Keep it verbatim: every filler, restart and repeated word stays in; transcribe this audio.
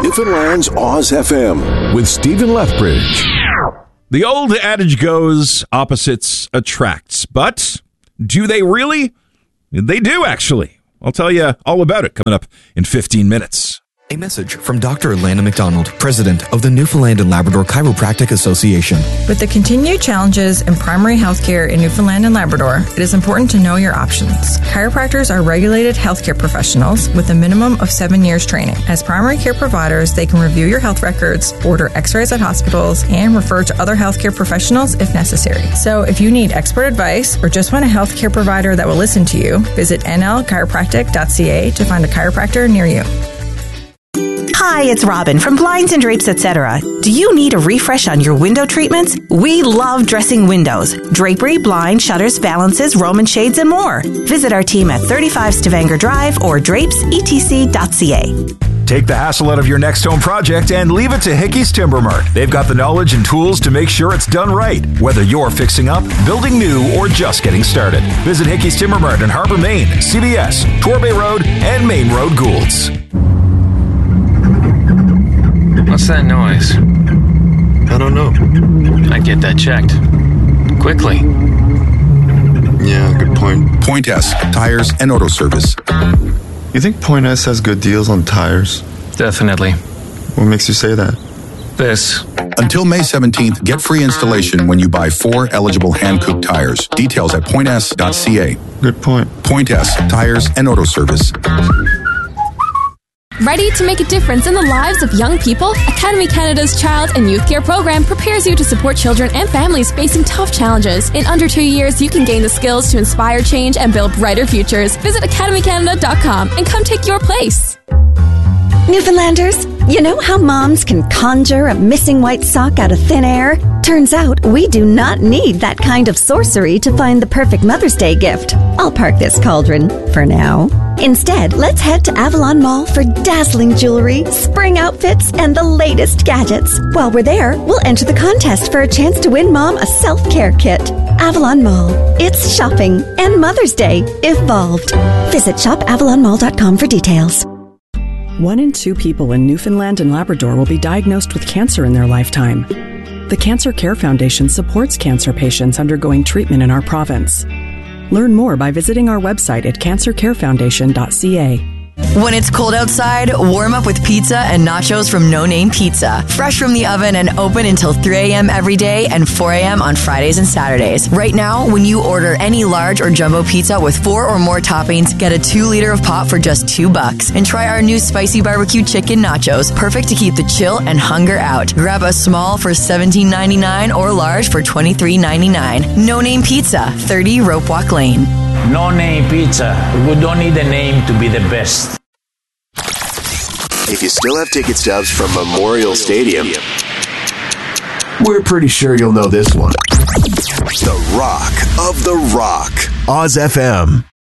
Newfoundland's Oz F M with Stephen Lethbridge. The old adage goes, opposites attracts, but do they really? They do, actually. I'll tell you all about it coming up in fifteen minutes. A message from Doctor Alana McDonald, President of the Newfoundland and Labrador Chiropractic Association. With the continued challenges in primary healthcare in Newfoundland and Labrador, it is important to know your options. Chiropractors are regulated healthcare professionals with a minimum of seven years training. As primary care providers, they can review your health records, order x-rays at hospitals, and refer to other healthcare professionals if necessary. So if you need expert advice or just want a healthcare provider that will listen to you, visit n l chiropractic dot c a to find a chiropractor near you. Hi, it's Robin from Blinds and Drapes, et cetera. Do you need a refresh on your window treatments? We love dressing windows. Drapery, blind, shutters, valances, Roman shades, and more. Visit our team at thirty-five Stavanger Drive or drapes e t c dot c a. Take the hassle out of your next home project and leave it to Hickey's Timber Mart. They've got the knowledge and tools to make sure it's done right, whether you're fixing up, building new, or just getting started. Visit Hickey's Timber Mart in Harbour, Maine, C B S, Torbay Road, and Main Road, Goulds. What's that noise? I don't know. I'd get that checked. Quickly. Yeah, good point. Point S, tires and auto service. You think Point S has good deals on tires? Definitely. What makes you say that? This. Until May seventeenth, get free installation when you buy four eligible hand-cooked tires. Details at point s dot c a. Good point. Point S, tires and auto service. Ready to make a difference in the lives of young people? Academy Canada's Child and Youth Care Program prepares you to support children and families facing tough challenges. In under two years, you can gain the skills to inspire change and build brighter futures. Visit academy canada dot com and come take your place. Newfoundlanders, you know how moms can conjure a missing white sock out of thin air? Turns out we do not need that kind of sorcery to find the perfect Mother's Day gift. I'll park this cauldron for now. Instead, let's head to Avalon Mall for dazzling jewelry, spring outfits, and the latest gadgets. While we're there, we'll enter the contest for a chance to win Mom a self-care kit. Avalon Mall. It's shopping and Mother's Day evolved. Visit shop avalon mall dot com for details. One in two people in Newfoundland and Labrador will be diagnosed with cancer in their lifetime. The Cancer Care Foundation supports cancer patients undergoing treatment in our province. Learn more by visiting our website at cancer care foundation dot c a. When it's cold outside, warm up with pizza and nachos from No Name Pizza. Fresh from the oven and open until three a.m. every day and four a.m. on Fridays and Saturdays. Right now, when you order any large or jumbo pizza with four or more toppings, get a two liter of pop for just two bucks. And try our new spicy barbecue chicken nachos, perfect to keep the chill and hunger out. Grab a small for seventeen ninety-nine or large for twenty-three ninety-nine. No Name Pizza, thirty Rope Walk Lane. No Name Pizza. We don't need a name to be the best. If you still have ticket stubs from Memorial Stadium, we're pretty sure you'll know this one. The Rock of the Rock. Oz F M.